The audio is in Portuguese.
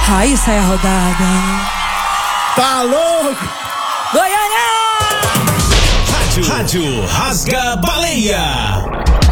Aí sai a rodada. Tá louco? Goiânia! Rádio Rasga Baleia.